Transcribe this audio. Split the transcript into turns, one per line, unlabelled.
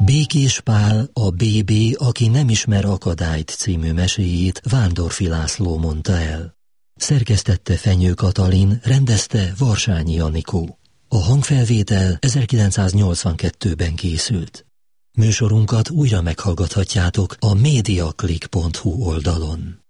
Békés Pál, a BB, aki nem ismer akadályt című meséjét Vándorfi László mondta el. Szerkesztette Fenyő Katalin, rendezte Varsányi Anikó. A hangfelvétel 1982-ben készült. Műsorunkat újra meghallgathatjátok a mediaclick.hu oldalon.